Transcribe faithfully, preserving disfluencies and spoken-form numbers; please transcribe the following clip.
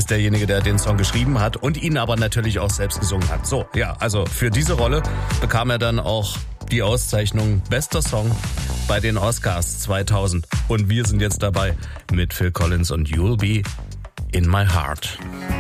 ist derjenige, der den Song geschrieben hat und ihn aber natürlich auch selbst gesungen hat. So, ja, also für diese Rolle bekam er dann auch die Auszeichnung Bester Song bei den Oscars zweitausend. Und wir sind jetzt dabei mit Phil Collins und You'll Be in My Heart.